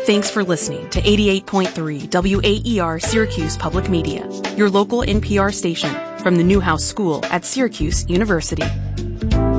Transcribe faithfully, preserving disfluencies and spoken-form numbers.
Thanks for listening to eighty-eight point three W A E R Syracuse Public Media, your local N P R station from the Newhouse School at Syracuse University.